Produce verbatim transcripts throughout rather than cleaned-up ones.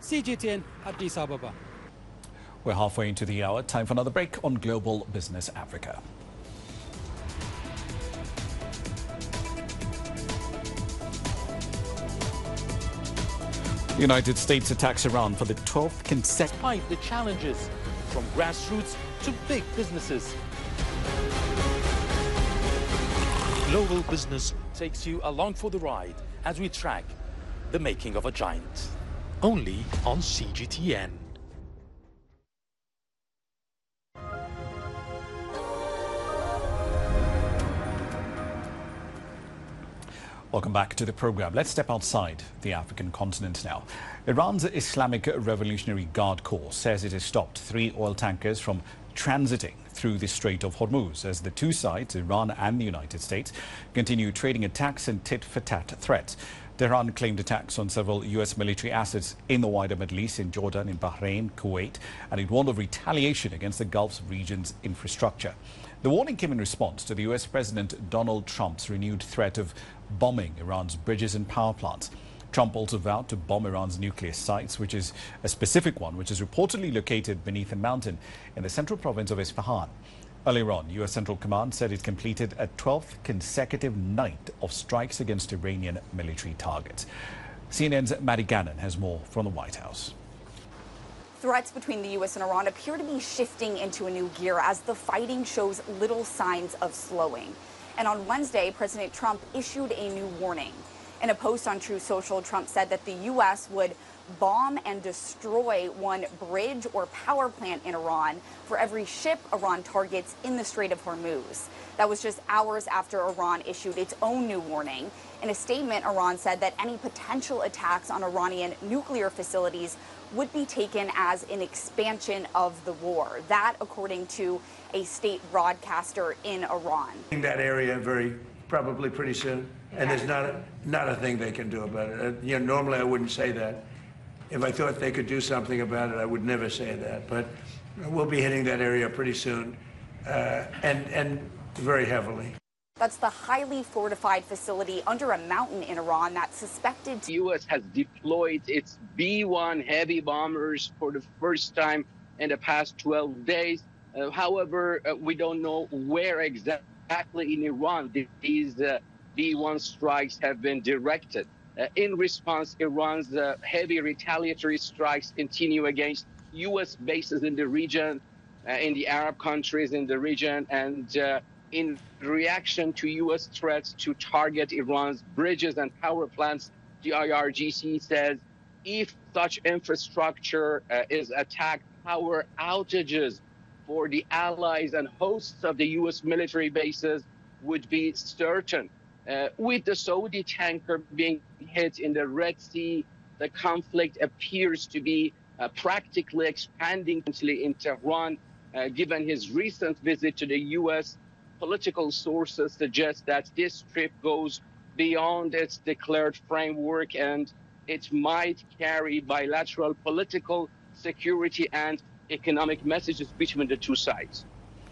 C G T N, Addis Ababa. We're halfway into the hour. Time for another break on Global Business Africa. The United States attacks Iran for the twelfth consecutive. Despite the challenges from grassroots to big businesses. Global Business takes you along for the ride as we track the making of a giant. Only on C G T N. Welcome back to the program. Let's step outside the African continent now. Iran's Islamic Revolutionary Guard Corps says it has stopped three oil tankers from transiting through the Strait of Hormuz as the two sides, Iran and the United States, continue trading attacks and tit-for-tat threats. Tehran claimed attacks on several U S military assets in the wider Middle East, in Jordan, in Bahrain, Kuwait, and it warned of retaliation against the Gulf region's infrastructure. The warning came in response to the U S President Donald Trump's renewed threat of bombing Iran's bridges and power plants. Trump also vowed to bomb Iran's nuclear sites, which is a specific one, which is reportedly located beneath a mountain in the central province of Isfahan. Earlier on, U S Central Command said it completed a twelfth consecutive night of strikes against Iranian military targets. C N N's Maddie Gannon has more from the White House. Threats between the U S and Iran appear to be shifting into a new gear as the fighting shows little signs of slowing. And on Wednesday, President Trump issued a new warning. In a post on Truth Social, Trump said that the U S would bomb and destroy one bridge or power plant in Iran for every ship Iran targets in the Strait of Hormuz. That was just hours after Iran issued its own new warning. In a statement, Iran said that any potential attacks on Iranian nuclear facilities would be taken as an expansion of the war. That, according to a state broadcaster in Iran. That area very probably pretty soon, and there's not a, not a thing they can do about it. Uh, you know, normally I wouldn't say that. If I thought they could do something about it, I would never say that. But we'll be hitting that area pretty soon, uh, and and very heavily. That's the highly fortified facility under a mountain in Iran that's suspected to... The U S has deployed its B one heavy bombers for the first time in the past twelve days. Uh, however, uh, we don't know where exactly in Iran these uh, B one strikes have been directed. Uh, in response, Iran's uh, heavy retaliatory strikes continue against U S bases in the region, uh, in the Arab countries in the region, and uh, in reaction to U S threats to target Iran's bridges and power plants, the I R G C says if such infrastructure uh, is attacked, power outages for the allies and hosts of the U S military bases would be certain. Uh, with the Saudi tanker being hit in the Red Sea, the conflict appears to be uh, practically expanding in Tehran. Uh, given his recent visit to the U S, political sources suggest that this trip goes beyond its declared framework and it might carry bilateral political, security, and economic messages between the two sides.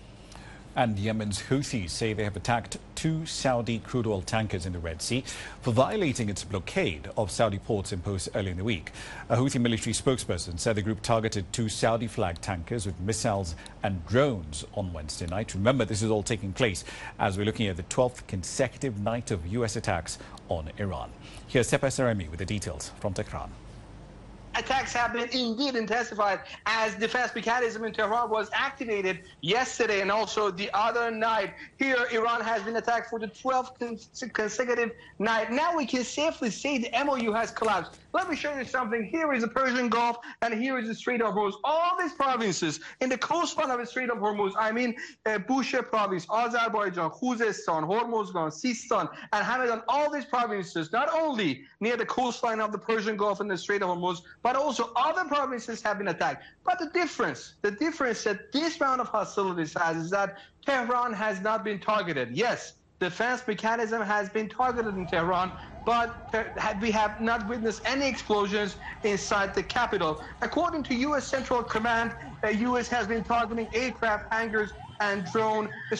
And Yemen's Houthis say they have attacked two Saudi crude oil tankers in the Red Sea for violating its blockade of Saudi ports imposed earlier in the week. A Houthi military spokesperson said the group targeted two Saudi-flagged tankers with missiles and drones on Wednesday night. Remember, this is all taking place as we're looking at the twelfth consecutive night of U S attacks on Iran. Here's Sepa Saremi with the details from Tehran. Attacks have been indeed intensified as defense mechanism in Tehran was activated yesterday and also the other night. Here, Iran has been attacked for the twelfth consecutive night. Now we can safely say the M O U has collapsed. Let me show you something. Here is the Persian Gulf and here is the Strait of Hormuz. All these provinces in the coastline of the Strait of Hormuz, I mean uh, Bushehr province, Azerbaijan, Khuzestan, Hormuzgan, Sistan, and Hamadan, all these provinces, not only near the coastline of the Persian Gulf and the Strait of Hormuz, but also other provinces have been attacked. But the difference, the difference that this round of hostilities has is that Tehran has not been targeted. Yes, defense mechanism has been targeted in Tehran, but we have not witnessed any explosions inside the capital. According to U S Central Command, the U S has been targeting aircraft hangars and drone